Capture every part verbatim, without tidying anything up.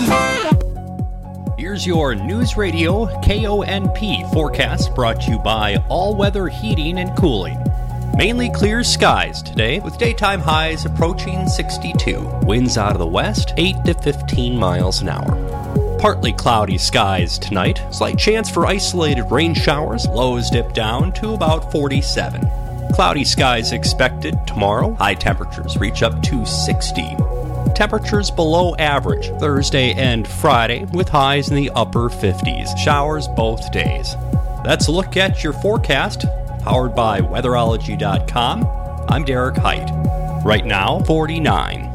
Here's your News Radio K O N P forecast brought to you by All Weather Heating and Cooling. Mainly clear skies today with daytime highs approaching sixty-two. Winds out of the west, eight to fifteen miles an hour. Partly cloudy skies tonight. Slight chance for isolated rain showers. Lows dip down to about forty-seven. Cloudy skies expected tomorrow. High temperatures reach up to sixty. Temperatures below average Thursday and Friday with highs in the upper fifties. Showers both days. That's a look at your forecast. Powered by weatherology dot com. I'm Derek Height. Right now, forty-nine.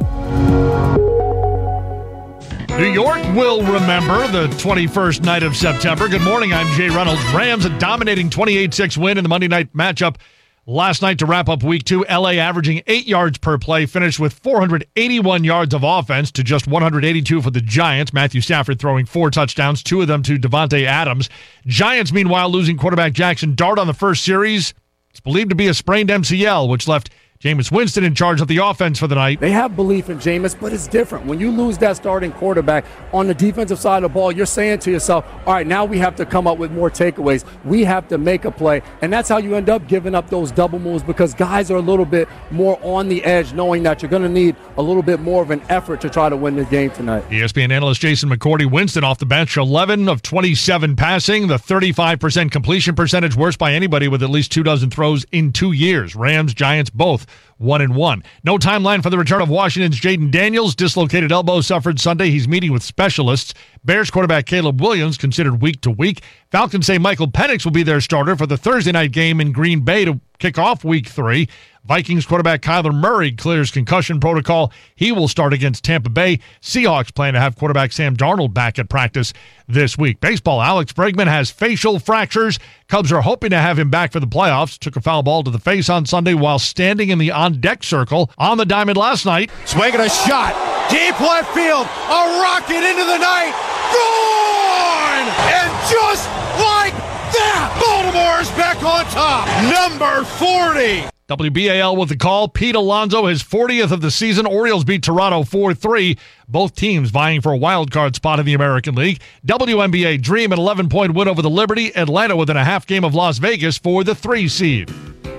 New York will remember the twenty-first night of September. Good morning, I'm Jay Reynolds. Rams a dominating twenty-eight six win in the Monday night matchup last night to wrap up week two. L A averaging eight yards per play, finished with four hundred eighty-one yards of offense to just one hundred eighty-two for the Giants. Matthew Stafford throwing four touchdowns, two of them to Devontae Adams. Giants, meanwhile, losing quarterback Jackson Dart on the first series. It's believed to be a sprained M C L, which left Jameis Winston in charge of the offense for the night. They have belief in Jameis, but it's different. When you lose that starting quarterback on the defensive side of the ball, you're saying to yourself, all right, now we have to come up with more takeaways. We have to make a play. And that's how you end up giving up those double moves, because guys are a little bit more on the edge, knowing that you're going to need a little bit more of an effort to try to win the game tonight. E S P N analyst Jason McCourty. Winston off the bench, eleven of twenty-seven passing, the thirty-five percent completion percentage, worst by anybody with at least two dozen throws in two years. Rams, Giants, both one and one. No timeline for the return of Washington's Jaden Daniels. Dislocated elbow suffered Sunday. He's meeting with specialists. Bears quarterback Caleb Williams considered week to week. Falcons say Michael Penix will be their starter for the Thursday night game in Green Bay to kick off week three. Vikings quarterback Kyler Murray clears concussion protocol. He will start against Tampa Bay. Seahawks plan to have quarterback Sam Darnold back at practice this week. Baseball, Alex Bregman has facial fractures. Cubs are hoping to have him back for the playoffs. Took a foul ball to the face on Sunday while standing in the on-deck circle on the diamond last night. Swinging a shot. Deep left field. A rocket into the night. Gone! And just like that, Baltimore's back on top. Number forty. W B A L with the call. Pete Alonso, his fortieth of the season. Orioles beat Toronto four three. Both teams vying for a wild card spot in the American League. W N B A Dream, an eleven-point win over the Liberty. Atlanta within a half game of Las Vegas for the three seed.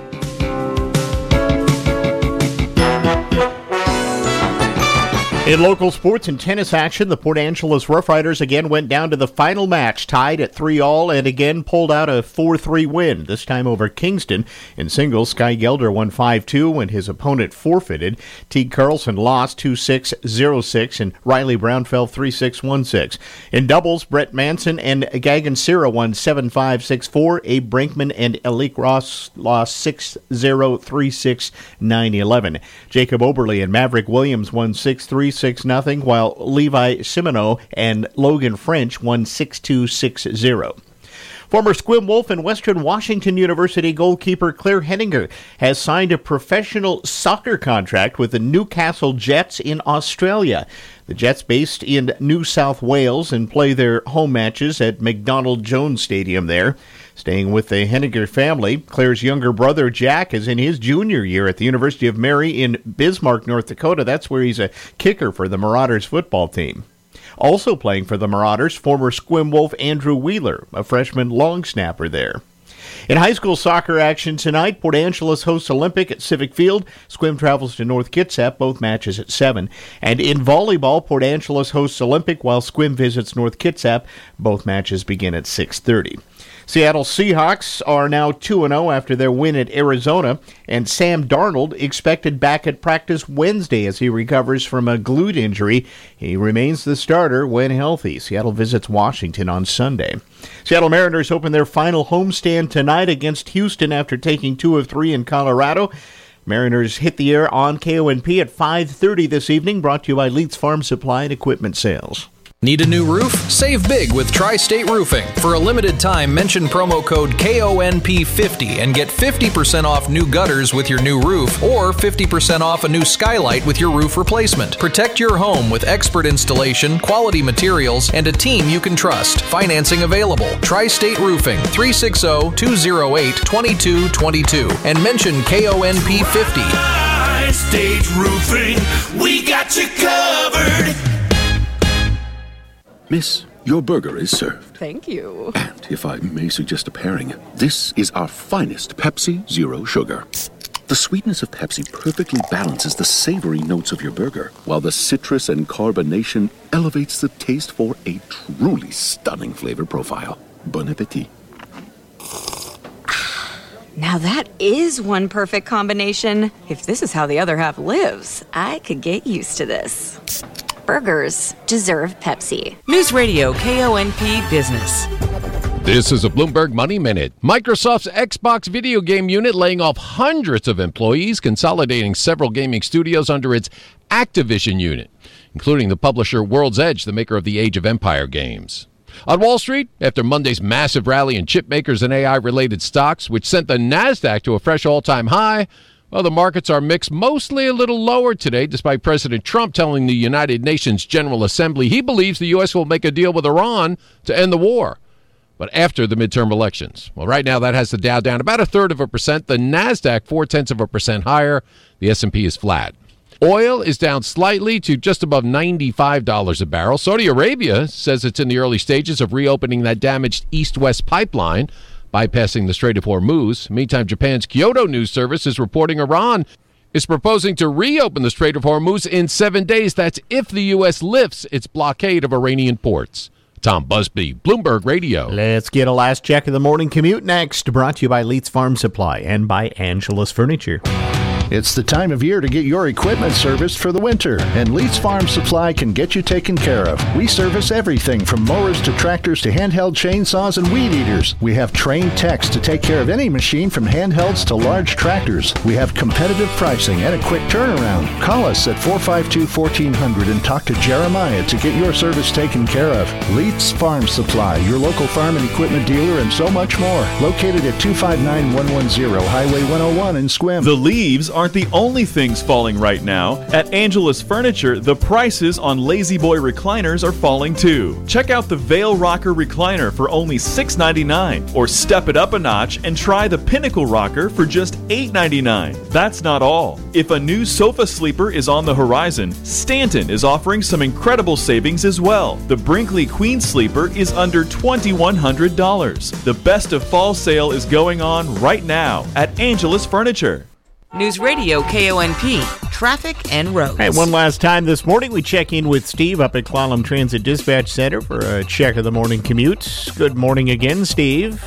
In local sports and tennis action, the Port Angeles Rough Riders again went down to the final match, tied at three all, and again pulled out a four three win, this time over Kingston. In singles, Sky Gelder won five two when his opponent forfeited. Teague Carlson lost two six, zero six, and Riley Brown fell three six, one six. In doubles, Brett Manson and Gagan Sira won seven five, six four. Abe Brinkman and Elik Ross lost six zero, three six, nine eleven. Jacob Oberle and Maverick Williams won six three, six nothing, while Levi Simoneau and Logan French won six two, six zero. Former Squim Wolf and Western Washington University goalkeeper Claire Henninger has signed a professional soccer contract with the Newcastle Jets in Australia. The Jets, based in New South Wales, and play their home matches at McDonald Jones Stadium there. Staying with the Henninger family, Claire's younger brother Jack is in his junior year at the University of Mary in Bismarck, North Dakota. That's where he's a kicker for the Marauders football team. Also playing for the Marauders, former Squim Wolf Andrew Wheeler, a freshman long snapper there. In high school soccer action tonight, Port Angeles hosts Olympic at Civic Field. Squim travels to North Kitsap, both matches at seven. And in volleyball, Port Angeles hosts Olympic while Squim visits North Kitsap. Both matches begin at six thirty. Seattle Seahawks are now two and oh after their win at Arizona, and Sam Darnold expected back at practice Wednesday as he recovers from a glute injury. He remains the starter when healthy. Seattle visits Washington on Sunday. Seattle Mariners open their final homestand tonight against Houston after taking two of three in Colorado. Mariners hit the air on K O N P at five thirty this evening, brought to you by Leeds Farm Supply and Equipment Sales. Need a new roof? Save big with Tri-State Roofing. For a limited time, mention promo code K O N P fifty and get fifty percent off new gutters with your new roof, or fifty percent off a new skylight with your roof replacement. Protect your home with expert installation, quality materials, and a team you can trust. Financing available. Tri-State Roofing, three six zero, two zero eight, two two two two, and mention K O N P fifty. Tri-State Roofing, we got you covered. Miss, your burger is served. Thank you. And if I may suggest a pairing, this is our finest Pepsi Zero Sugar. The sweetness of Pepsi perfectly balances the savory notes of your burger, while the citrus and carbonation elevates the taste for a truly stunning flavor profile. Bon appetit. Now that is one perfect combination. If this is how the other half lives, I could get used to this. Burgers deserve Pepsi. News Radio K O N P Business. This is a Bloomberg Money Minute. Microsoft's Xbox video game unit laying off hundreds of employees, consolidating several gaming studios under its Activision unit, including the publisher World's Edge, the maker of the Age of Empire games. On Wall Street, after Monday's massive rally in chip makers and A I-related stocks, which sent the NASDAQ to a fresh all-time high, well, the markets are mixed, mostly a little lower today, despite President Trump telling the United Nations General Assembly he believes the U S will make a deal with Iran to end the war, but after the midterm elections. Well, right now that has the Dow down about a third of a percent, the NASDAQ four-tenths of a percent higher, the S and P is flat. Oil is down slightly to just above ninety-five dollars a barrel. Saudi Arabia says it's in the early stages of reopening that damaged east-west pipeline, bypassing the Strait of Hormuz. Meantime, Japan's Kyodo News Service is reporting Iran is proposing to reopen the Strait of Hormuz in seven days. That's if the U S lifts its blockade of Iranian ports. Tom Busby, Bloomberg Radio. Let's get a last check of the morning commute next. Brought to you by Leeds Farm Supply and by Angelus Furniture. It's the time of year to get your equipment serviced for the winter, and Leeds Farm Supply can get you taken care of. We service everything from mowers to tractors to handheld chainsaws and weed eaters. We have trained techs to take care of any machine from handhelds to large tractors. We have competitive pricing and a quick turnaround. Call us at four five two, one four zero zero and talk to Jeremiah to get your service taken care of. Leeds Farm Supply, your local farm and equipment dealer, and so much more. Located at two five nine, one one zero Highway one oh one in Sequim. The leaves aren't the only things falling right now. At Angelus Furniture, the prices on Lazy Boy recliners are falling too. Check out the Veil Rocker recliner for only six ninety-nine, or step it up a notch and try the Pinnacle Rocker for just eight ninety-nine. That's not all. If a new sofa sleeper is on the horizon, Stanton is offering some incredible savings as well. The Brinkley Queen Sleeper is under twenty-one hundred dollars. The best of fall sale is going on right now at Angelus Furniture. News Radio K O N P, traffic and roads. Hey, one last time this morning, we check in with Steve up at Clallam Transit Dispatch Center for a check of the morning commute. Good morning again, Steve.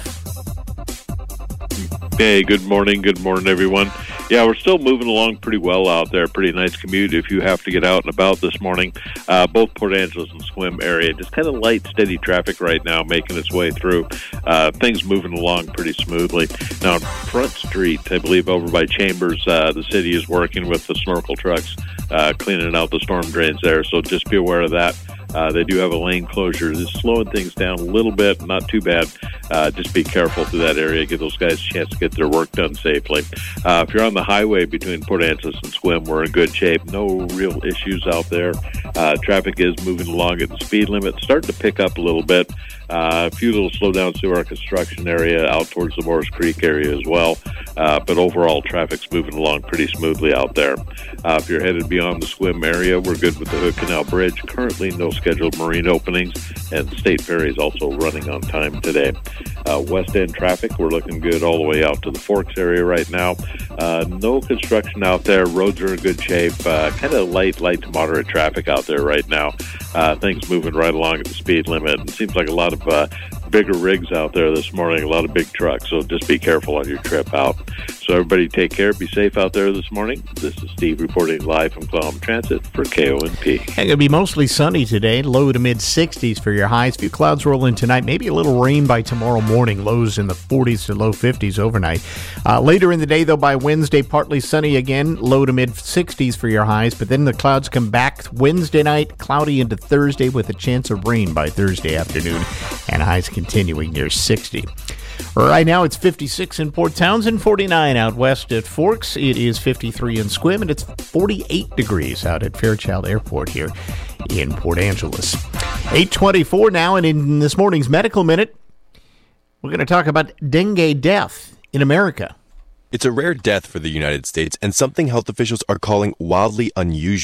Hey, good morning. Good morning, everyone. Yeah, we're still moving along pretty well out there. Pretty nice commute if you have to get out and about this morning. Uh, both Port Angeles and Sequim area, just kind of light, steady traffic right now making its way through. Uh, things moving along pretty smoothly. Now, Front Street, I believe over by Chambers, uh, the city is working with the snorkel trucks, uh, cleaning out the storm drains there, so just be aware of that. Uh, they do have a lane closure. It's slowing things down a little bit, not too bad. Uh, just be careful through that area. Give those guys a chance to get their work done safely. Uh, if you're on the highway between Port Angeles and Sequim, we're in good shape. No real issues out there. Uh, traffic is moving along at the speed limit, starting to pick up a little bit. Uh, a few little slowdowns through our construction area out towards the Morris Creek area as well. Uh, but overall, traffic's moving along pretty smoothly out there. Uh, if you're headed beyond the Sequim area, we're good with the Hood Canal Bridge. Currently, no scheduled marine openings, and State Ferry is also running on time today. Uh, West End traffic, we're looking good all the way out to the Forks area right now. Uh, no construction out there. Roads are in good shape. Uh, kind of light, light to moderate traffic out there right now. Uh, things moving right along at the speed limit. It seems like a lot of uh, bigger rigs out there this morning, a lot of big trucks, so just be careful on your trip out. So everybody take care, be safe out there this morning. This is Steve reporting live from Clallam Transit for K O N P. It's going to be mostly sunny today, low to mid sixties for your highs. A few clouds roll in tonight, maybe a little rain by tomorrow morning, lows in the forties to low fifties overnight. Uh, later in the day, though, by Wednesday, partly sunny again, low to mid sixties for your highs, but then the clouds come back Wednesday night, cloudy into Thursday with a chance of rain by Thursday afternoon, and highs continuing near sixty. Right now it's fifty-six in Port Townsend, forty-nine out west at Forks. It is fifty-three in Sequim, and it's forty-eight degrees out at Fairchild Airport here in Port Angeles. eight twenty-four now, and in this morning's Medical Minute, we're going to talk about dengue death in America. It's a rare death for the United States and something health officials are calling wildly unusual.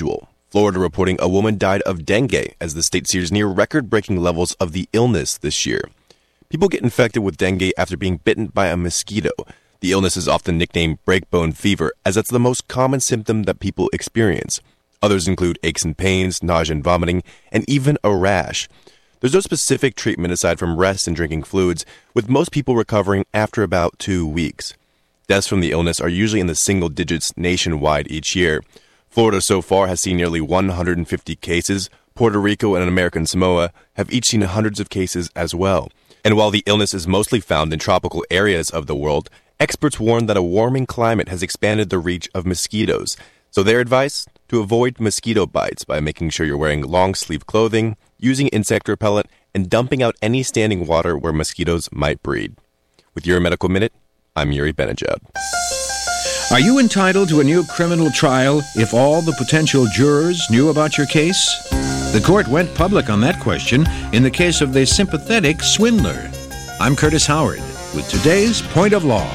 Florida reporting a woman died of dengue as the state sees near record-breaking levels of the illness this year. People get infected with dengue after being bitten by a mosquito. The illness is often nicknamed breakbone fever, as that's the most common symptom that people experience. Others include aches and pains, nausea and vomiting, and even a rash. There's no specific treatment aside from rest and drinking fluids, with most people recovering after about two weeks. Deaths from the illness are usually in the single digits nationwide each year. Florida so far has seen nearly one hundred fifty cases. Puerto Rico and American Samoa have each seen hundreds of cases as well. And while the illness is mostly found in tropical areas of the world, experts warn that a warming climate has expanded the reach of mosquitoes. So their advice? To avoid mosquito bites by making sure you're wearing long-sleeve clothing, using insect repellent, and dumping out any standing water where mosquitoes might breed. With your Medical Minute, I'm Yuri Benajad. Are you entitled to a new criminal trial if all the potential jurors knew about your case? The court went public on that question in the case of the sympathetic swindler. I'm Curtis Howard with today's Point of Law.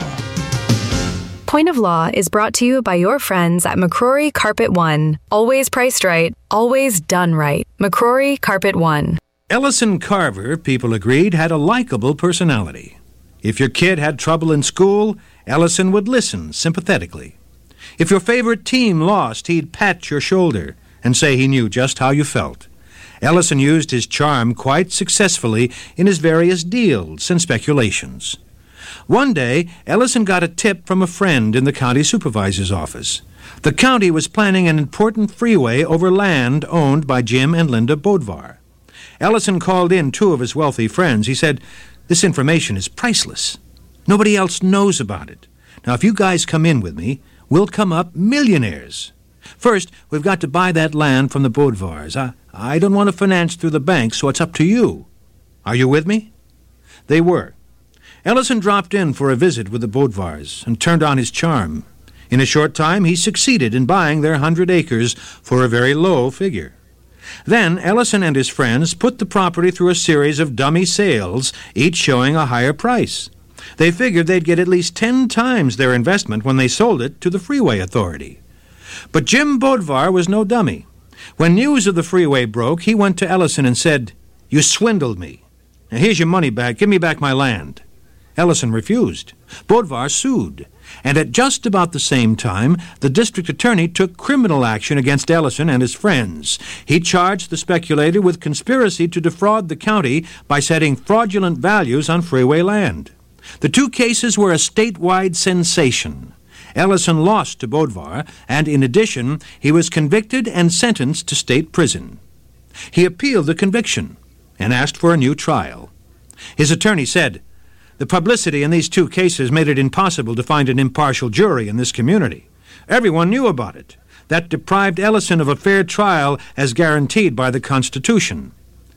Point of Law is brought to you by your friends at McCrory Carpet One. Always priced right, always done right. McCrory Carpet One. Ellison Carver, people agreed, had a likable personality. If your kid had trouble in school, Ellison would listen sympathetically. If your favorite team lost, he'd pat your shoulder and say he knew just how you felt. Ellison used his charm quite successfully in his various deals and speculations. One day, Ellison got a tip from a friend in the county supervisor's office. The county was planning an important freeway over land owned by Jim and Linda Bodvar. Ellison called in two of his wealthy friends. He said, "This information is priceless. Nobody else knows about it. Now, if you guys come in with me, we'll come up millionaires. First, we've got to buy that land from the Bodvars. I, I don't want to finance through the bank, so it's up to you. Are you with me?" They were. Ellison dropped in for a visit with the Bodvars and turned on his charm. In a short time, he succeeded in buying their hundred acres for a very low figure. Then Ellison and his friends put the property through a series of dummy sales, each showing a higher price. They figured they'd get at least ten times their investment when they sold it to the Freeway Authority. But Jim Bodvar was no dummy. When news of the freeway broke, he went to Ellison and said, "You swindled me. Now here's your money back. Give me back my land." Ellison refused. Bodvar sued. And at just about the same time, the district attorney took criminal action against Ellison and his friends. He charged the speculator with conspiracy to defraud the county by setting fraudulent values on freeway land. The two cases were a statewide sensation. Ellison lost to Bodvar, and in addition, he was convicted and sentenced to state prison. He appealed the conviction and asked for a new trial. His attorney said, "The publicity in these two cases made it impossible to find an impartial jury in this community. Everyone knew about it. That deprived Ellison of a fair trial as guaranteed by the Constitution."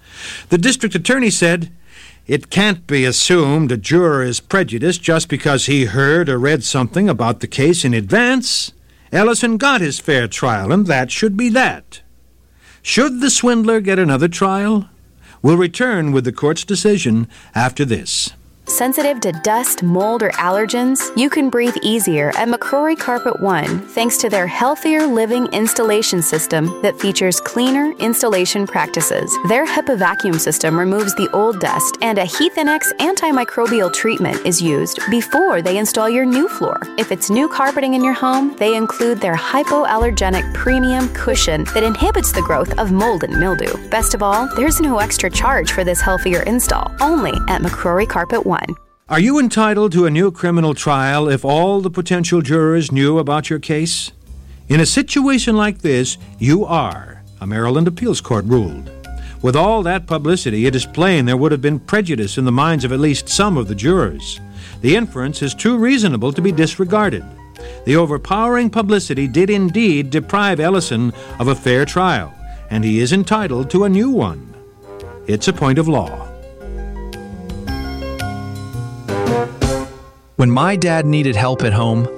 The district attorney said, "It can't be assumed a juror is prejudiced just because he heard or read something about the case in advance. Ellison got his fair trial, and that should be that. Should the swindler get another trial? We'll return with the court's decision after this." Sensitive to dust, mold, or allergens? You can breathe easier at McCrory Carpet One thanks to their Healthier Living installation system that features cleaner installation practices. Their HEPA vacuum system removes the old dust, and a Heathinex antimicrobial treatment is used before they install your new floor. If it's new carpeting in your home, they include their hypoallergenic premium cushion that inhibits the growth of mold and mildew. Best of all, there's no extra charge for this healthier install, only at McCrory Carpet One. Are you entitled to a new criminal trial if all the potential jurors knew about your case? In a situation like this, you are, a Maryland appeals court ruled. With all that publicity, it is plain there would have been prejudice in the minds of at least some of the jurors. The inference is too reasonable to be disregarded. The overpowering publicity did indeed deprive Ellison of a fair trial, and he is entitled to a new one. It's a point of law. When my dad needed help at home,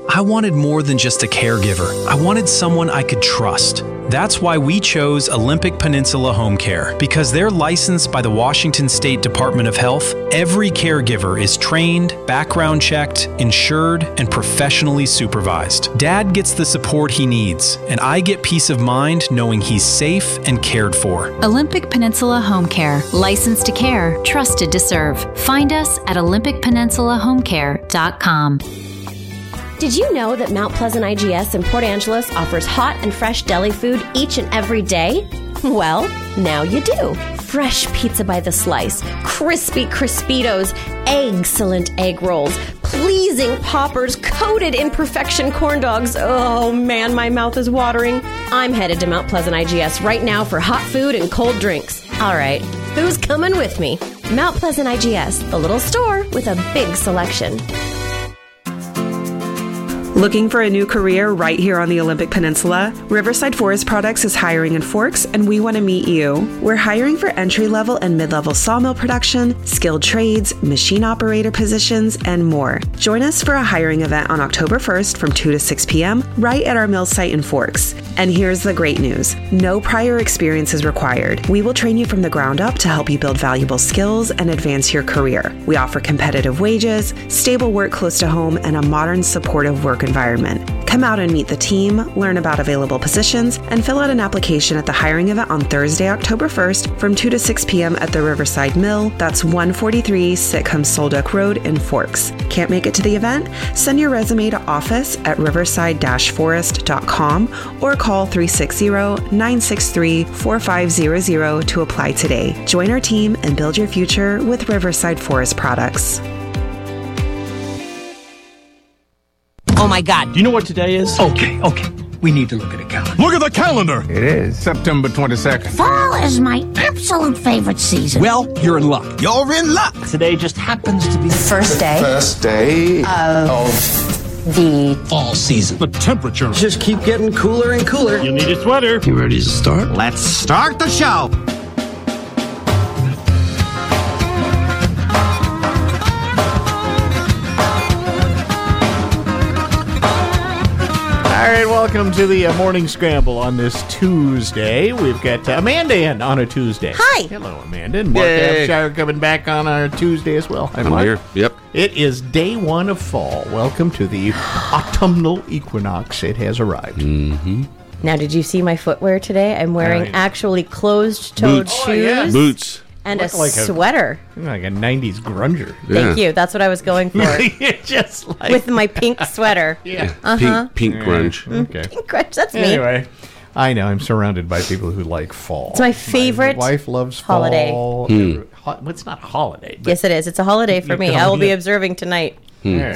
I wanted more than just a caregiver. I wanted someone I could trust. That's why we chose Olympic Peninsula Home Care. Because they're licensed by the Washington State Department of Health, every caregiver is trained, background checked, insured, and professionally supervised. Dad gets the support he needs, and I get peace of mind knowing he's safe and cared for. Olympic Peninsula Home Care. Licensed to care, trusted to serve. Find us at olympic peninsula home care dot com. Did you know that Mount Pleasant I G S in Port Angeles offers hot and fresh deli food each and every day? Well, now you do. Fresh pizza by the slice, crispy Crispitos, excellent egg rolls, pleasing poppers, coated in perfection corn dogs. Oh man, my mouth is watering. I'm headed to Mount Pleasant I G S right now for hot food and cold drinks. All right, who's coming with me? Mount Pleasant I G S, the little store with a big selection. Looking for a new career right here on the Olympic Peninsula? Riverside Forest Products is hiring in Forks, and we want to meet you. We're hiring for entry-level and mid-level sawmill production, skilled trades, machine operator positions, and more. Join us for a hiring event on October first from two to six p.m. right at our mill site in Forks. And here's the great news. No prior experience is required. We will train you from the ground up to help you build valuable skills and advance your career. We offer competitive wages, stable work close to home, and a modern, supportive work environment. Come out and meet the team, learn about available positions, and fill out an application at the hiring event on Thursday, October first from two to six p.m. at the Riverside Mill. That's one forty-three Sitcom Solduck Road in Forks. Can't make it to the event? Send your resume to office at riverside dash forest dot com or call three six zero, nine six three, four five zero zero to apply today. Join our team and build your future with Riverside Forest Products. Oh my God. Do you know what today is? Okay, okay. We need to look at a calendar. Look at the calendar! It is September twenty-second. Fall is my absolute favorite season. Well, you're in luck. You're in luck! Today just happens to be the first day. First day of, of the fall season. The temperature just keep getting cooler and cooler. You need a sweater. You ready to start? Let's start the show! All right, welcome to the uh, Morning Scramble on this Tuesday. We've got uh, Amanda in on a Tuesday. Hi. Hello, Amanda. And Mark Abshire coming back on our Tuesday as well. Hi, I'm Mark. here. Yep. It is day one of fall. Welcome to the autumnal equinox. It has arrived. Mm-hmm. Now, did you see my footwear today? I'm wearing Uh, actually closed-toed Boots. shoes. Oh, yeah. Boots. And a Look like a- sweater. Like a nineties grunger. Thank you. That's what I was going for. Just like With my pink sweater. Yeah. Uh-huh. Pink, pink grunge. Okay. Pink grunge. That's me. Anyway, I know I'm surrounded by people who like fall. It's my favorite My wife loves holiday. fall. Hmm. Ho- well, it's not a holiday. But Yes, it is. It's a holiday for You me. can- I will be yeah. observing tonight. Yeah.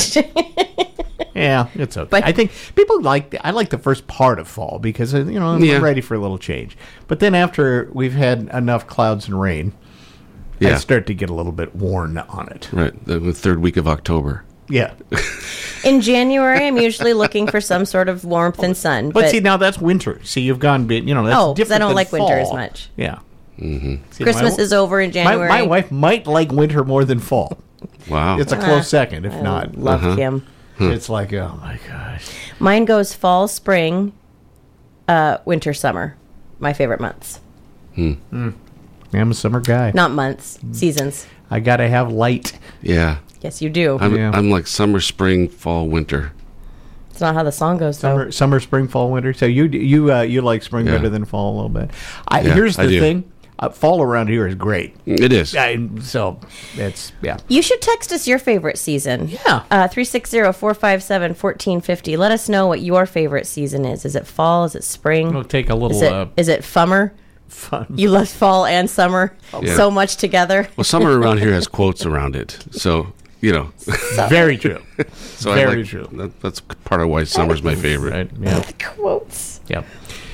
Yeah, it's okay. But- I think people like the, I like the first part of fall because uh, you know I'm Yeah. ready for a little change. But then after we've had enough clouds and rain, I Yeah. start to get a little bit worn on it. Right. The, the third week of October. Yeah. In January, I'm usually looking for some sort of warmth and sun. But, see, now that's winter. See, you've gone bit. You know, that's Oh, 'cause different I don't than like winter as fall. much. Yeah. Mm-hmm. See, Christmas my- is over in My, January. my wife might like winter more than fall. Wow. It's a Uh, close second, if I not. love Uh-huh. Kim. It's like, oh my gosh. Mine goes fall, spring, uh, winter, summer. My favorite months. Hmm. I'm a summer guy. Not months, seasons. I gotta have light. Yeah. Yes, you do. I'm, Yeah. I'm like summer, spring, fall, winter. It's not how the song goes, though. Summer, summer, spring, fall, winter. So you you uh, you like spring Yeah. better than fall a little bit. I, Yeah, here's I the do. thing: uh, fall around here is great. It is. I, so it's yeah. You should text us your favorite season. Yeah. Uh, three six zero, four five seven, one four five zero. Let us know what your favorite season is. Is it fall? Is it spring? We'll take a little Is it, uh, is it fummer? fun. You love fall and summer Yeah. so much together. Well, summer around here has quotes around it. So, you know. Very true. so I Very like, true. That, that's part of why summer's my favorite. Right. Yeah. Quotes. Yep.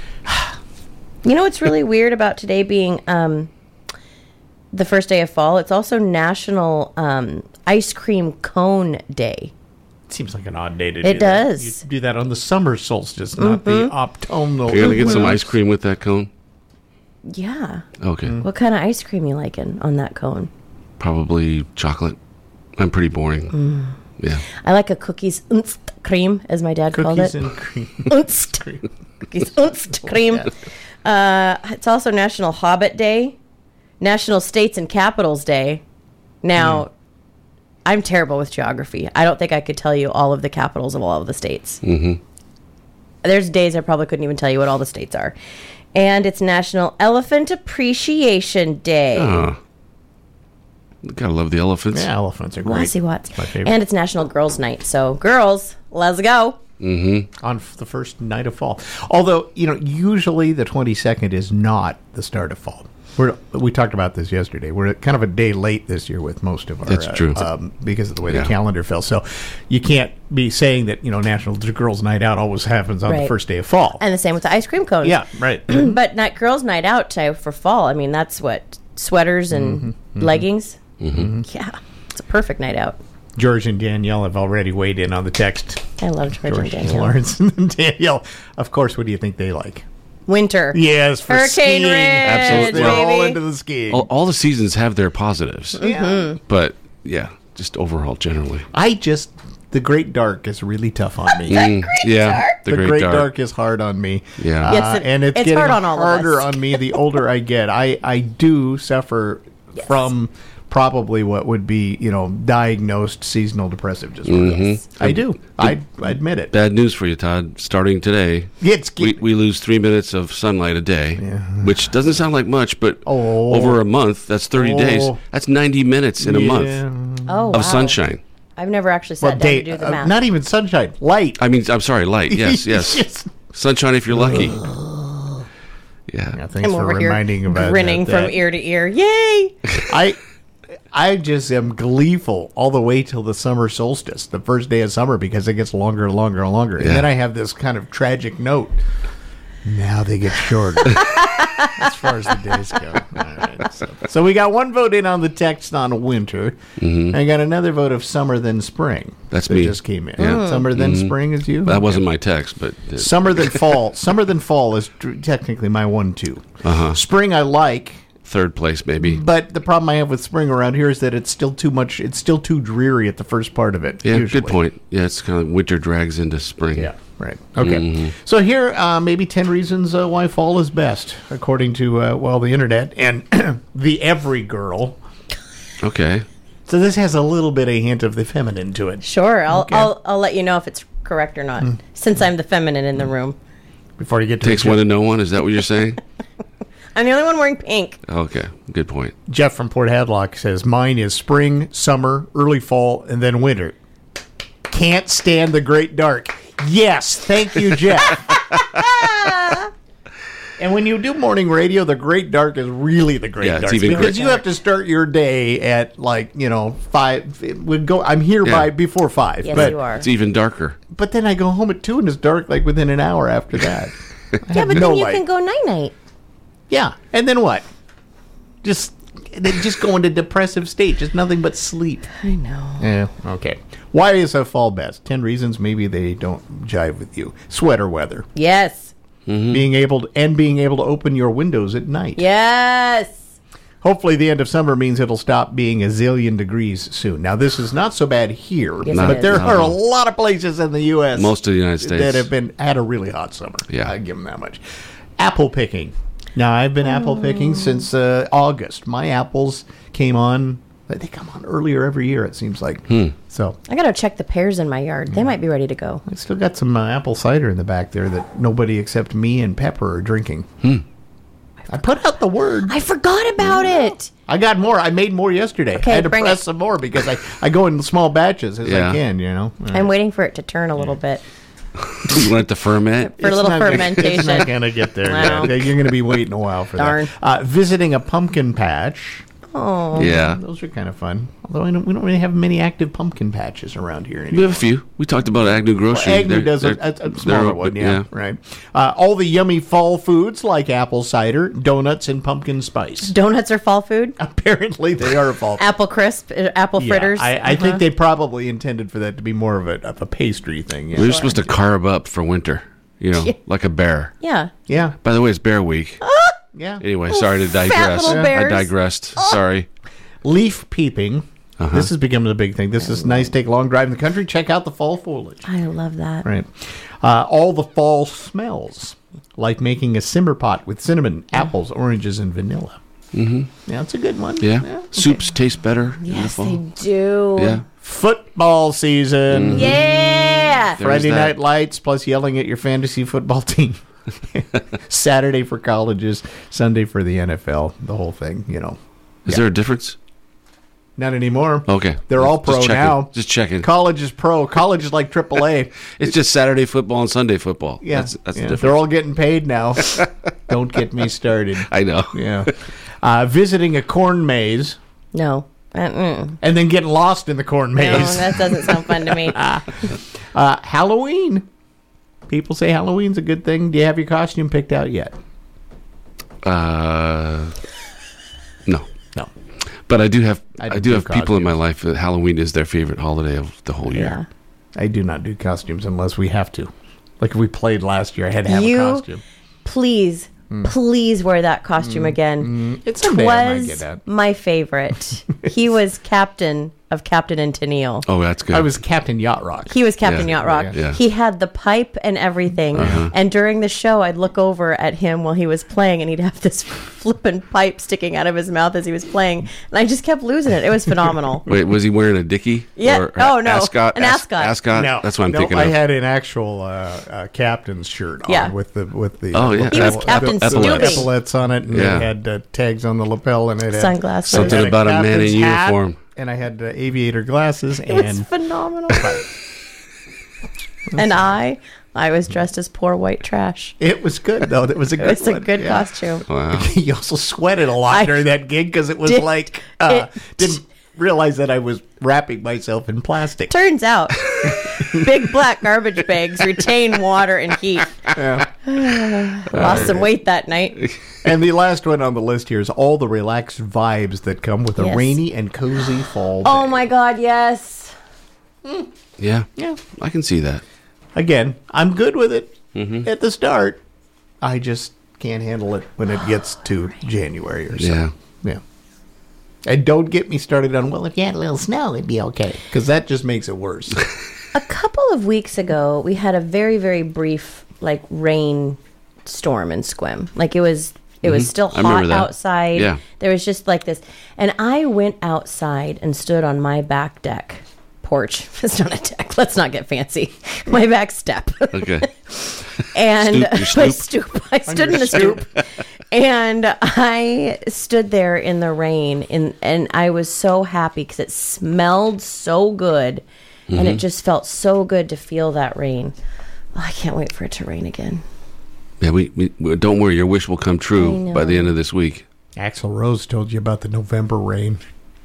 You know what's really weird about today being um, the first day of fall? It's also National um, Ice Cream Cone Day. It seems like an odd day to It do that. does. You do that on the summer solstice, not the Mhm. autumnal. You're going to get some ice cream with that cone? Yeah. Okay. What kind of ice cream you liking on that cone? Probably chocolate. I'm pretty boring. Mm. Yeah. I like a cookies unst cream, as my dad called it. Cookies and cream. Unst. Cookies unst cream. Uh, it's also National Hobbit Day, National States and Capitals Day. Now, mm. I'm terrible with geography. I don't think I could tell you all of the capitals of all of the states. Mm-hmm. There's days I probably couldn't even tell you what all the states are. And it's National Elephant Appreciation Day. Oh. Gotta love the elephants. Yeah, elephants are great. Wassy Watts. My favorite. And it's National Girls Night. So, girls, let's go. Mm-hmm. On f- the first night of fall. Although, you know, usually the twenty-second is not the start of fall. We're, we talked about this yesterday. We're kind of a day late this year with most of our... That's true. Uh, um, because of the way Yeah. the calendar fell. So you can't be saying that, you know, National Girls Night Out always happens on Right. the first day of fall. And the same with the ice cream cones. Yeah, right. But night girls' night out uh, for fall. I mean, that's what sweaters and Mhm, mhm. leggings. Mm-hmm. Yeah, it's a perfect night out. George and Danielle have already weighed in on the text. I love George, and Danielle. Lawrence and Danielle. Of course, what do you think they like? Winter. Yes, for Hurricane skiing. Ridge, Absolutely. They're all baby. into the skiing. All, all the seasons have their positives. Mhm. But, yeah, just overall, generally. I just... The Great Dark is really tough on me. Mm, yeah, The, Great, Dark. is hard on me. Yeah. Uh, Yes, it- and it's, it's getting hard on all of harder us. on me the older I get. I, I do suffer from probably what would be, you know, diagnosed seasonal depressive disorder. Mhm. I do. I, I admit it. Bad news for you, Todd. Starting today, It's we, we lose three minutes of sunlight a day, which doesn't sound like much, but Oh. over a month, that's thirty Oh. days. That's ninety minutes in a month Oh, of wow. sunshine. I've never actually sat Well, down day, to do the uh, math. not even sunshine, light. I mean, I'm sorry, light. Yes, yes. Yes. Sunshine if you're lucky. Yeah. Yeah, thanks I'm for over here reminding about grinning that, from that. ear to ear. Yay! I I just am gleeful all the way till the summer solstice, the first day of summer, because it gets longer and longer and longer. And Yeah. then I have this kind of tragic note. Now they get shorter as far as the days go. All right, so. so we got one vote in on the text on winter. Mhm. I got another vote of summer then spring. That's that me. just came in. Yeah. Summer then Mhm. spring is you? That wasn't my text, but uh, Summer then fall. Summer then fall is tr- technically my one two. Uh-huh. Spring I like. Third place, maybe. But the problem I have with spring around here is that it's still too much. It's still too dreary at the first part of it. Yeah, usually. good point. Yeah, it's kind of winter drags into spring. Yeah, right. Okay. Mhm. So here, uh, maybe ten reasons uh, why fall is best, according to uh, well the internet and the Every Girl. Okay. So this has a little bit of hint of the feminine to it. Sure, I'll, Okay. I'll I'll let you know if it's correct or not, since I'm the feminine in the room. Before you get to Takes the one to know one. Is that what you're saying? I'm the only one wearing pink. Okay, good point. Jeff from Port Hadlock says mine is spring, summer, early fall, and then winter. Can't stand the great dark. Yes, thank you, Jeff. And when you do morning radio, the great dark is really the great Yeah, it's dark even because great. you have to start your day at like you know five. It would go. I'm here Yeah. by before five. Yes, but, you are. It's even darker. But then I go home at two and it's dark like within an hour after that. I Yeah, have but no then you light. can go night night. Yeah, and then what? Just they just go into depressive state. Just nothing but sleep. I know. Yeah. Okay. Why is a fall best? Ten reasons. Maybe they don't jive with you. Sweater weather. Yes. Being able to, and being able to open your windows at night. Yes. Hopefully, the end of summer means it'll stop being a zillion degrees soon. Now, this is not so bad here, Yes, but it there is. are a lot of places in the U S Most of the United States. that have been had a really hot summer. Yeah. I give them that much. Apple picking. Now, I've been apple picking since uh, August. My apples came on. They come on earlier every year. It seems like. Hmm. So I gotta check the pears in my yard. They might be ready to go. I still got some uh, apple cider in the back there that nobody except me and Pepper are drinking. Hmm. I put out the word. I forgot about it. I got more. I made more yesterday. Okay, I had to bring press it. some more because I, I go in small batches as Yeah. I can, you know. I'm waiting for it to turn a little bit. You want it to ferment? For a little not gonna- fermentation. It's not going to get there. Wow. yet. You're going to be waiting a while for Darn. that. Uh, visiting a pumpkin patch. Oh. Yeah. Those are kind of fun. Although I don't, we don't really have many active pumpkin patches around here We anymore. have a few. We talked about Agnew Grocery. Agnew They're- does a, they're- a, a they're smaller open, one, yeah, right. Uh, all the yummy fall foods like apple cider, donuts, and pumpkin spice. Donuts are fall food. Apparently, they are fall food. Apple crisp, uh, apple Yeah, fritters. I, I Uh-huh. think they probably intended for that to be more of a, of a pastry thing. Yeah. We're supposed to carb up for winter, you know, Yeah. like a bear. Yeah. Yeah. By the way, it's Bear Week. Yeah. Anyway, sorry to fat digress. little I bears. digressed. Sorry. Leaf peeping. Uh-huh. This is becoming a big thing. This is nice. Take a long drive in the country. Check out the fall foliage. I love that. Right. Uh, all the fall smells, like making a simmer pot with cinnamon, apples, oranges, and vanilla. Mm-hmm. Yeah, that's a good one. Yeah. yeah. Soups taste better in the Yes, fall. they do. Yeah. Football season. Mhm. Yeah. Friday There's that. night lights plus yelling at your fantasy football team. Saturday for colleges, Sunday for the N F L, the whole thing, you know. Is Yeah. there a difference? Not anymore. Okay. They're all Just pro checking. now. Just checking. College is pro. College is like triple A. It's just Saturday football and Sunday football. Yeah. That's, that's yeah. the difference. They're all getting paid now. Don't get me started. I know. Yeah. Uh, visiting a corn maze. No. Uh-uh. And then getting lost in the corn maze. No, that doesn't sound fun to me. uh, Halloween. People say Halloween's a good thing. Do you have your costume picked out yet? Uh, no. No. But I do have I I, don't do do have people in my life that Halloween is their favorite holiday of the whole year. I do not do costumes unless we have to. Like if we played last year, I had to have You- a costume. Please, Mm. please wear that costume Mm. again. Mm. It's someday I might was get that. my favorite. He was captain of Captain and Tennille. Oh, that's good. I was Captain Yacht Rock. He was Captain Yeah, Yacht Rock. yeah, yeah. He had the pipe and everything. Uh-huh. And during the show, I'd look over at him while he was playing, and he'd have this flippin' pipe sticking out of his mouth as he was playing. And I just kept losing it. It was phenomenal. Wait, was he wearing a dickie? Yeah. Or Oh, no. Ascot? An As- ascot. Ascot? No, That's what I'm no, thinking I of. had an actual uh, uh, captain's shirt on Yeah. with the with the Oh, yeah. He was the- Captain the, Stupid. the epaulets on it, and Yeah. it had uh, tags on the lapel, and it had Sunglasses. it had Something about a man in captain's hat, uniform. and I had uh, aviator glasses, It was and phenomenal. And I, I was dressed as poor white trash. it was good though. That was a It good. was a one. good Yeah. costume. Wow. You also sweated a lot I during that gig because it was did- like uh, it- didn't realize that I was wrapping myself in plastic. Turns out, big black garbage bags retain water and heat. Lost some weight that night. And the last one on the list here is all the relaxed vibes that come with a Yes. rainy and cozy fall. Oh day. my God, yes. Yeah. Yeah. I can see that. Again, I'm good with it Mhm. at the start. I just can't handle it when it gets to January or so. Yeah. Yeah. And don't get me started on, well, if you had a little snow, it'd be okay. Because that just makes it worse. A couple of weeks ago, we had a very, very brief, like, rain storm in Squim. Like, it was... It was Mhm. still I remember hot that. outside. Yeah. There was just like this. And I went outside and stood on my back deck porch. It's not a deck. Let's not get fancy. My back step. Okay. And Stoop, you my stoop? stoop. I stood in the stoop. And I stood there in the rain. And, and I was so happy because it smelled so good. And it Mhm. just felt so good to feel that rain. Oh, I can't wait for it to rain again. Yeah, we, we, we don't worry. Your wish will come I true know. by the end of this week. Axl Rose told you about the November rain.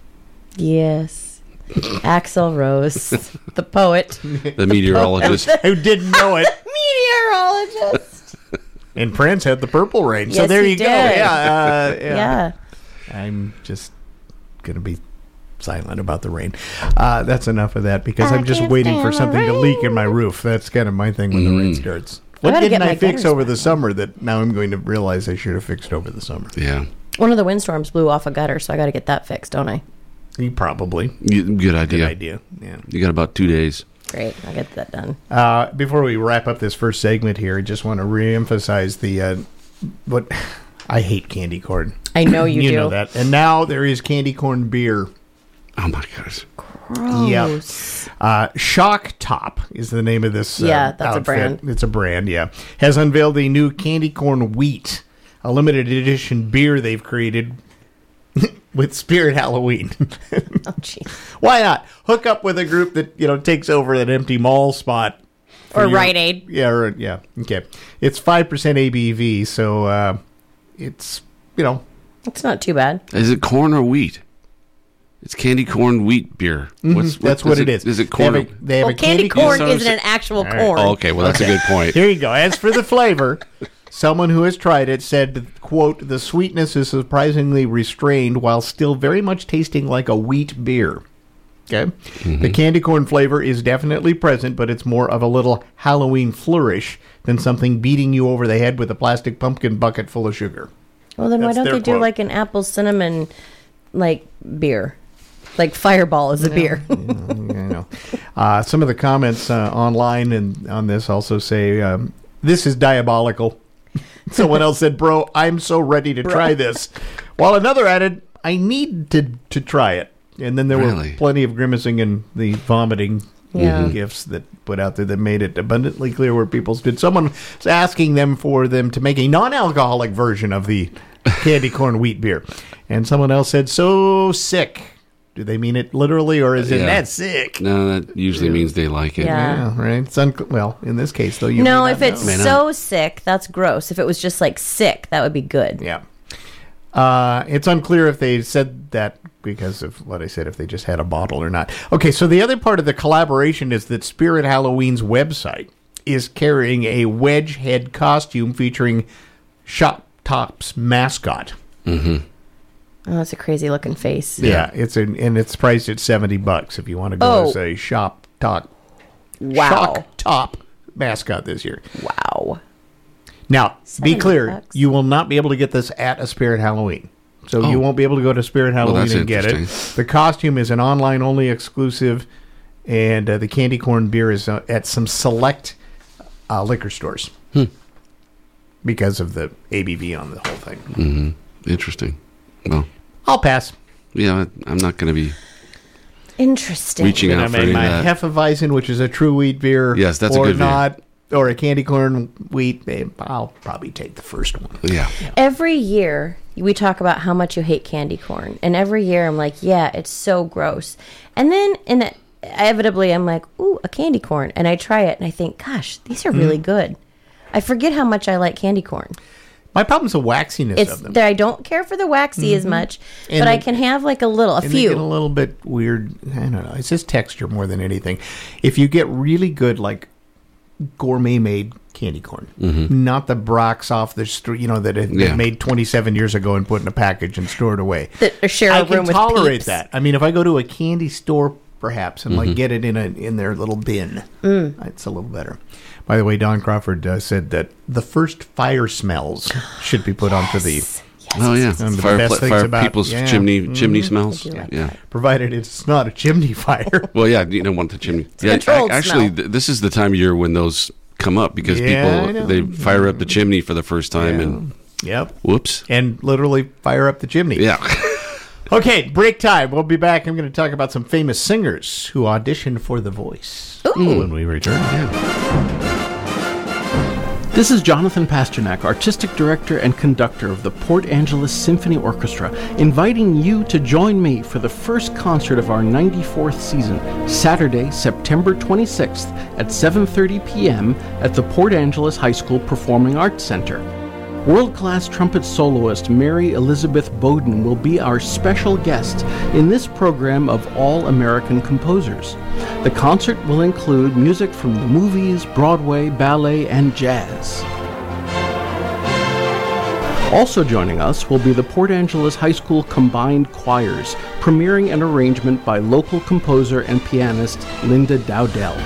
Yes. Axl Rose, the poet. The meteorologist. Who didn't know it. Meteorologist. And Prince had the purple rain. so Yes, there he you go. did. Yeah, uh, yeah. Yeah. I'm just going to be silent about the rain. Uh, that's enough of that because I I'm just can't waiting for stand the something to leak in my roof. That's kind of my thing when the rain starts. What gotta didn't get I my fix gutters over the summer that now I'm going to realize I should have fixed over the summer? Yeah. One of the windstorms blew off a gutter, so I got to get that fixed, don't I? You probably. You- Good idea. Good idea. Yeah. You got about two days. Great, I'll get that done. Uh, before we wrap up this first segment here, I just want to reemphasize the uh, what I hate candy corn. I know you you do. know that. And now there is candy corn beer. Oh my gosh. Gross. Yep. Uh, Shock Top is the name of this. Uh, Yeah, that's a outfit. brand. It's a brand. Yeah, has unveiled a new candy corn wheat, a limited edition beer they've created with Spirit Halloween. Oh, jeez. Why not hook up with a group that you know takes over an empty mall spot? for Or your- Rite Aid. Yeah, or, yeah. Okay, it's five percent A B V, so uh, it's you know It's not too bad. Is it corn or wheat? It's candy corn wheat beer. Mhm, What's, that's what what it it is. Is it They have corn? a- they have Well, a candy, candy corn corn- isn't an actual All right. corn. Oh, okay, well, that's a good point. Here you go. As for the flavor, someone who has tried it said, quote, the sweetness is surprisingly restrained while still very much tasting like a wheat beer. Okay? The candy corn flavor is definitely present, but it's more of a little Halloween flourish than something beating you over the head with a plastic pumpkin bucket full of sugar. Well, then That's why don't their they do quote. like an apple cinnamon, like, beer? Like Fireball is a Yeah. beer. Yeah, you know. Uh, some of the comments uh, online and on this also say, um, this is diabolical. Someone else said, bro, I'm so ready to Bro. try this. While another added, I need to, to try it. And then there Really? were plenty of grimacing and the vomiting Yeah. gifts that put out there that made it abundantly clear where people stood. Someone was asking them for them to make a non-alcoholic version of the candy corn wheat beer. And someone else said, so sick. Do they mean it literally, or is it Yeah. that sick? No, that usually means they like it. Yeah. Yeah, right. It's un- well, in this case, though, you No, may if not it's know. May not. so sick, that's gross. If it was just like sick, that would be good. Yeah. Uh, it's unclear if they said that because of what I said, if they just had a bottle or not. Okay, so the other part of the collaboration is that Spirit Halloween's website is carrying a wedge head costume featuring Shop Top's mascot. Mm-hmm. Oh, that's a crazy looking face. Yeah, it's an, and it's priced at seventy bucks if you want to go Oh. as a Shop Top. Wow. Shock Top mascot this year. Wow. Now, be seventy clear, bucks. you will not be able to get this at a Spirit Halloween. So Oh. you won't be able to go to Spirit Halloween that's and get it. interesting. The costume is an online-only exclusive, and uh, the candy corn beer is uh, at some select uh, liquor stores Hmm. because of the A B V on the whole thing. Mm-hmm. Interesting. Well, I'll pass. yeah, I'm not going to be Interesting. reaching And out I for any made of my that. Hefeweizen, which is a true wheat beer. Yes, that's a or good beer. not, or a candy corn wheat. eh, I'll probably take the first one. Yeah. Every year we talk about how much you hate candy corn, and every year I'm like, yeah, it's so gross. And then in inevitably I'm like, ooh, a candy corn, and I try it and I think, gosh, these are really good. I forget how much I like candy corn. My problem's the waxiness It's of them. that I don't care for the waxy as much, And but I it- can have like a little, a and they few. get a little bit weird. I don't know. It's just texture more than anything. If you get really good, like gourmet made candy corn, not the Brock's off the street, you know, that it Yeah. they made twenty-seven years ago and put in a package and stored away. That share a I room can with tolerate Peeps. that. I mean, if I go to a candy store, perhaps, and like get it in a in their little bin, Mm. it's a little better. By the way, Don Crawford uh, said that the first fire smells should be put onto the. Oh yeah, One of the fire, best pla- things fire about- people's yeah. chimney Mhm. chimney I smells. do like Yeah. Provided it's not a chimney fire. Well, yeah, you don't want the chimney. a yeah, controlled actually, smell. th- this is the time of year when those come up because Yeah, I people know. they fire up the chimney for the first time Yeah. and Yep. whoops. And literally fire up the chimney. Yeah. Okay, break time. We'll be back. I'm going to talk about some famous singers who auditioned for The Voice when we return. This is Jonathan Pasternak, Artistic Director and Conductor of the Port Angeles Symphony Orchestra, inviting you to join me for the first concert of our ninety-fourth season, Saturday, September twenty-sixth at seven thirty p.m. at the Port Angeles High School Performing Arts Center. World-class trumpet soloist Mary Elizabeth Bowden will be our special guest in this program of all-American composers. The concert will include music from the movies, Broadway, ballet, and jazz. Also joining us will be the Port Angeles High School Combined Choirs, premiering an arrangement by local composer and pianist Linda Dowdell.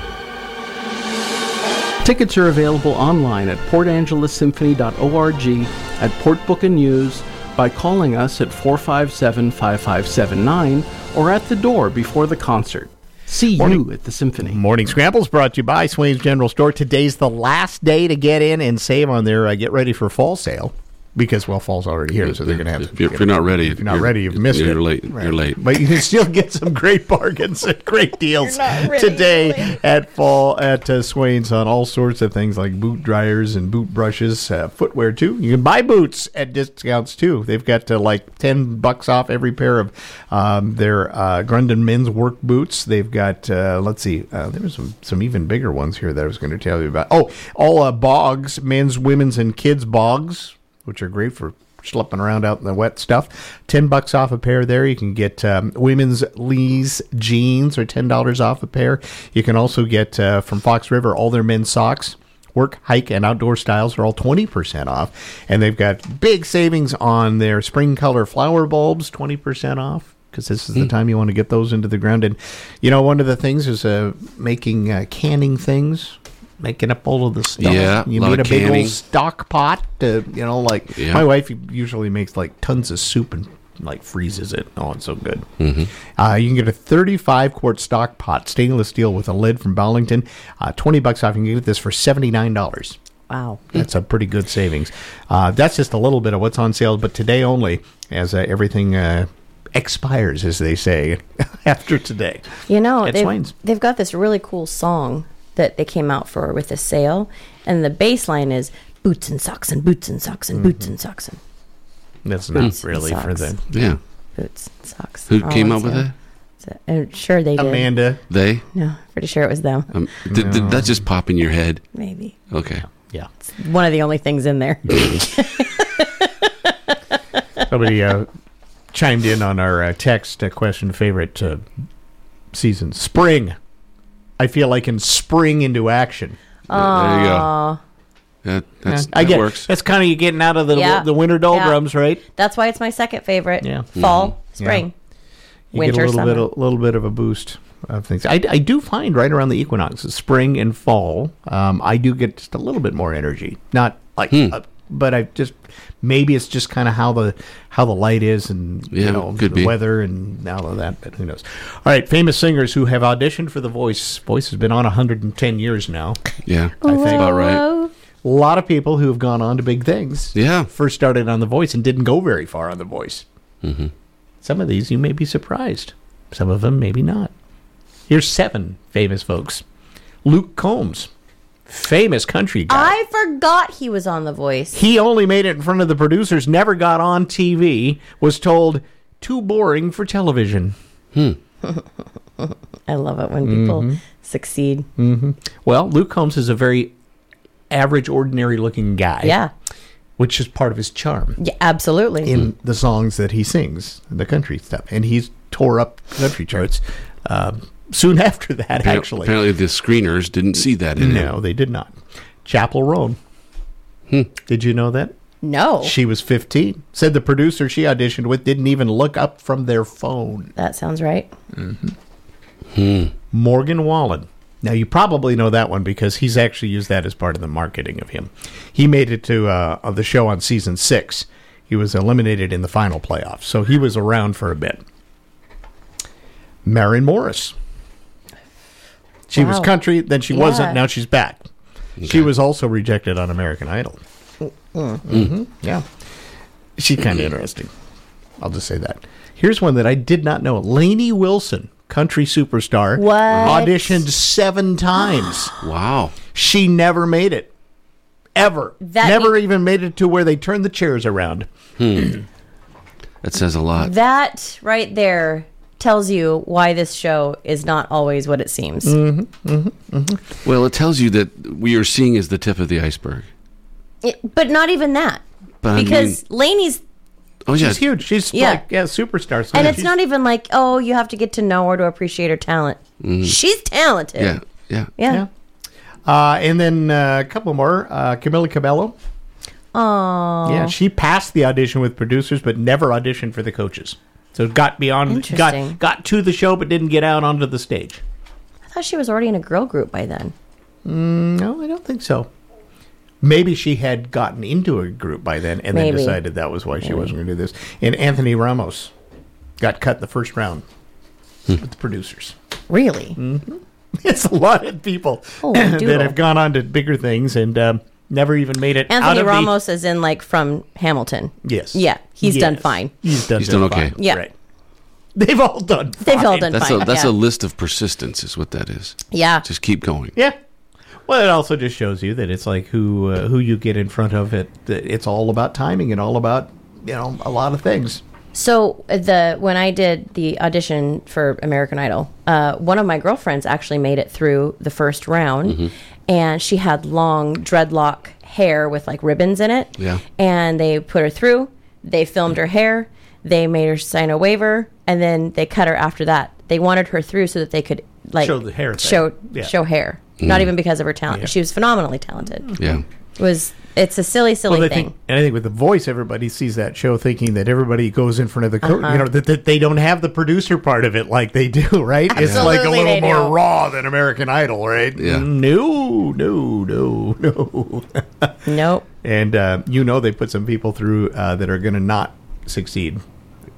Tickets are available online at port angeles symphony dot org, at Port Book and News, by calling us at four five seven, five five seven nine, or at the door before the concert. See you at the Symphony. Morning Scrambles brought to you by Swain's General Store. Today's the last day to get in and save on their uh, Get Ready for Fall sale. Because, well, fall's already here, so they're going to have to... If you're, if you're not ready, If you're not ready, you've missed you're it. late. Right. You're late. But you can still get some great bargains and great deals today at fall at uh, Swain's on all sorts of things like boot dryers and boot brushes, uh, footwear too. You can buy boots at discounts too. They've got uh, like ten bucks off every pair of um, their uh, Grundon men's work boots. They've got, uh, let's see, uh, there were some, some even bigger ones here that I was going to tell you about. Oh, all uh, bogs, men's, women's, and kids' bogs, which are great for schlepping around out in the wet stuff. Ten bucks off a pair there. You can get um, women's Lee's jeans are ten dollars off a pair. You can also get uh, from Fox River all their men's socks. Work, hike, and outdoor styles are all twenty percent off. And they've got big savings on their spring color flower bulbs, twenty percent off. Because this is the time you want to get those into the ground. And, you know, one of the things is uh, making uh, canning things. Making up all of the stuff. Yeah, you lot need a of big canning. old stock pot to, you know, like Yeah. my wife usually makes like tons of soup and like freezes it. Oh, it's so good. Mhm. Uh, you can get a thirty-five quart stock pot, stainless steel with a lid from Ballington. Uh, twenty bucks off. You can get this for seventy-nine dollars. Wow. That's a pretty good savings. Uh, that's just a little bit of what's on sale, but today only, as uh, everything uh, expires, as they say, after today. You know, At they've, Swain's. they've got this really cool song that they came out for with the sale, and the bass line is boots and socks and boots and socks and boots and socks. And That's not boots and really for socks. the... Yeah. Boots and socks. Who all came on up with sale. that? So, I'm sure they did. Amanda. They? No, pretty sure it was them. Um, did, did that just pop in your head? Maybe. Okay. Yeah. It's one of the only things in there. Somebody uh, chimed in on our uh, text uh, question, favorite uh, season. Spring. I feel like in spring into action. Aww. There you go. That, that's, I that get works. That's kind of you getting out of the Yeah. the winter doldrums, Yeah. right? That's why it's my second favorite. Yeah. Fall, Mhm. spring, You winter, get a little summer. bit, a little bit of a boost of things. I, I do find right around the equinoxes, spring and fall, um, I do get just a little bit more energy. Not like, uh, but I just maybe it's just kind of how the how the light is and Yeah, you know could the be. weather and all of that. But who knows? All right, famous singers who have auditioned for The Voice. Voice has been on one hundred ten years now. Yeah, I think about right. A lot of people who have gone on to big things. Yeah. First started on The Voice and didn't go very far on The Voice. Mm-hmm. Some of these you may be surprised. Some of them maybe not. Here's seven famous folks. Luke Combs, famous country guy. I forgot he was on The Voice. He only made it in front of the producers, never got on T V, was told, too boring for television. Hmm. I love it when people Mhm. succeed. Mm-hmm. Well, Luke Combs is a very average, ordinary-looking guy. Yeah. Which is part of his charm. Yeah, absolutely. In the songs that he sings, the country stuff. And he's tore up country charts um, soon after that, Apparently- actually. Apparently the screeners didn't see that in No, him. they did not. Chapel Roan. Hmm. Did you know that? No. She was fifteen. Said the producer she auditioned with didn't even look up from their phone. That sounds right. Mm-hmm. Hmm. Morgan Wallen. Now, you probably know that one because he's actually used that as part of the marketing of him. He made it to uh, of the show on season six. He was eliminated in the final playoffs, so he was around for a bit. Maren Morris. She was Wow. country, then she Yeah. wasn't, now she's back. She was also rejected on American Idol. Mm. Mm-hmm. Yeah. She's kind of interesting. I'll just say that. Here's one that I did not know. Lainey Wilson, country superstar, What? auditioned seven times. Wow. She never made it. Ever. That never me- even made it to where they turned the chairs around. Hmm. That says a lot. That right there tells you why this show is not always what it seems. Mm-hmm, mm-hmm, mm-hmm. Well, it tells you that what you're seeing is the tip of the iceberg. It- but not even that. But I because Lainey's Oh, yeah. She's huge. She's Yeah. like yeah, superstar. So and yeah, it's she's- not even like, oh, you have to get to know her to appreciate her talent. Mhm. She's talented. Yeah, yeah. Yeah. Yeah. Uh, and then uh, a couple more. Uh, Camila Cabello. Oh. Yeah, she passed the audition with producers, but never auditioned for the coaches. So got beyond, Interesting. got got to the show, but didn't get out onto the stage. I thought she was already in a girl group by then. Mm, no, I don't think so. Maybe she had gotten into a group by then and Maybe. then decided that was why she Maybe. wasn't going to do this. And Anthony Ramos got cut in the first round with the producers. Really? Mm-hmm. It's a lot of people Holy that doodle. have gone on to bigger things and um, never even made it out Anthony of Ramos is in like from Hamilton. the... Yes. Yeah, he's Yes. done fine. He's done, He's done okay. fine. Yeah. Right. They've all done fine. They've all done That's fine. a that's yeah. a list of persistence, is what that is. Yeah. Just keep going. Yeah. Well, it also just shows you that it's like who uh, who you get in front of. It it's all about timing and all about you know a lot of things. So the when I did the audition for American Idol, uh, one of my girlfriends actually made it through the first round, Mhm. and she had long dreadlock hair with like ribbons in it. Yeah. And they put her through. They filmed her hair. They made her sign a waiver, and then they cut her after that. They wanted her through so that they could like Show the hair thing. show Yeah. show hair. Mm. Not even because of her talent. Yeah. She was phenomenally talented. Yeah. It was it's a silly, silly Well, I thing. think, and I think with The Voice, everybody sees that show thinking that everybody goes in front of the co- Uh-huh. you know that, that they don't have the producer part of it like they do, right? It's like a Absolutely little they more do. raw than American Idol, right? Yeah. No, no, no, no. Nope. And uh, you know they put some people through uh, that are going to not succeed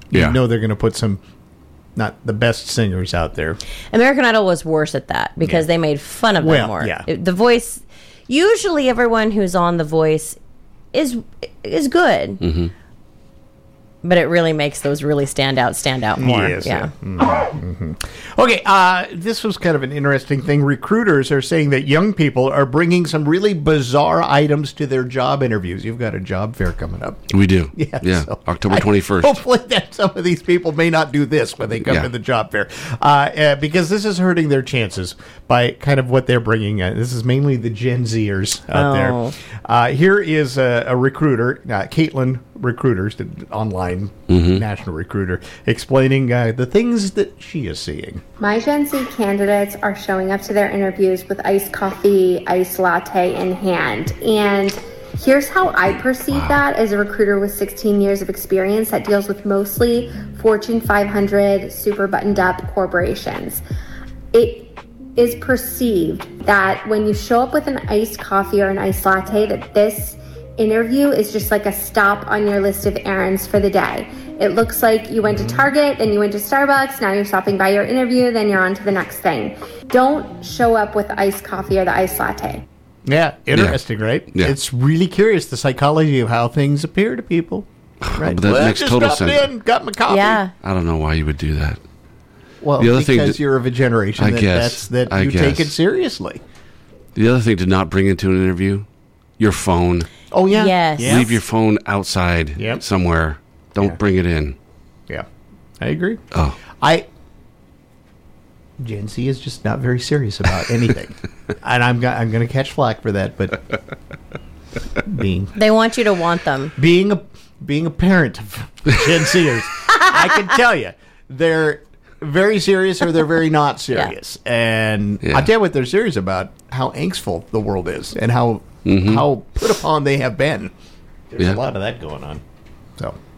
You Yeah. know they're going to put some, not the best singers out there. American Idol was worse at that because they made fun of them Well, more. yeah. It- The Voice, usually everyone who's on The Voice is is good, Mm-hmm. but it really makes those really stand out stand out more. Yes, yeah. Mhm, mhm. Okay, uh, this was kind of an interesting thing. Recruiters are saying that young people are bringing some really bizarre items to their job interviews. You've got a job fair coming up. We do. Yeah, Yeah. so October I- twenty-first. Hopefully that some of these people may not do this when they come Yeah. to the job fair, uh, uh, because this is hurting their chances by kind of what they're bringing. Uh, this is mainly the Gen Zers out Oh. there. Uh, here is a, a recruiter, uh, Caitlin Recruiters, the online Mm-hmm. national recruiter, explaining uh, the things that she is seeing. My Gen Z candidates are showing up to their interviews with iced coffee, iced latte in hand. And here's how I perceive that as a recruiter with sixteen years of experience that deals with mostly Fortune five hundred, super buttoned up corporations. It is perceived that when you show up with an iced coffee or an iced latte, that this interview is just like a stop on your list of errands for the day. It looks like you went to Target, then you went to Starbucks, now you're stopping by your interview, then you're on to the next thing. Don't show up with the iced coffee or the iced latte. Yeah, interesting, right? Yeah. It's really curious, the psychology of how things appear to people. Right? But that Well, makes just total stopped sense. in, got my coffee. Yeah. I don't know why you would do that. Well, The other thing because to- you're of a generation I that, guess. that's, that I you take guess. it seriously. The other thing to not bring into an interview, your phone. Oh, yeah. Yes. Yeah. Leave your phone outside Yep. somewhere. Don't bring it in. Yeah, I agree. Oh. I Gen Z is just not very serious about anything, and I'm go- I'm going to catch flack for that. But being They want you to want them. being a being a parent of Gen Zers, I can tell you they're very serious or they're very not serious. And Yeah. I'll tell you what they're serious about: how angstful the world is, and how Mhm. how put upon they have been. There's Yeah. a lot of that going on. So.